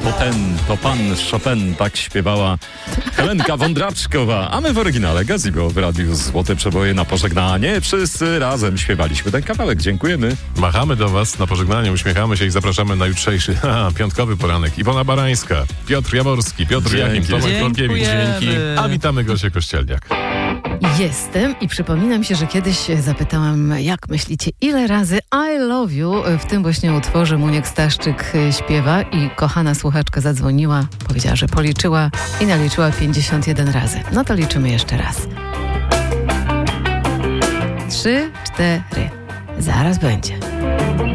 to pan Chopin, tak śpiewała Helenka Wądraczkowa, a my w oryginale Gazebo w Radiu Złote Przeboje na pożegnanie. Wszyscy razem śpiewaliśmy ten kawałek. Dziękujemy. Machamy do was na pożegnanie, uśmiechamy się i zapraszamy na jutrzejszy piątkowy poranek. Iwona Barańska, Piotr Jaworski, Piotr Jachim, Tomek Korkiewicz. Dzięki. A witamy Gosię Kościelniak. Jestem i przypominam się, że kiedyś zapytałam, jak myślicie, ile razy I love you w tym właśnie utworze Muniek Staszczyk śpiewa i kochana słuchaczka zadzwoniła, powiedziała, że policzyła i naliczyła 51 razy. No to liczymy jeszcze raz. 3, 4. Zaraz będzie.